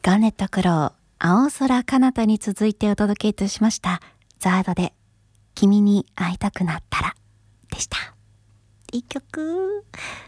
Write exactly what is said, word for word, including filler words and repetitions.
ガーネットクロー、青空彼方に続いてお届けいたしましたザードで君に会いたくなったらでした。いい曲。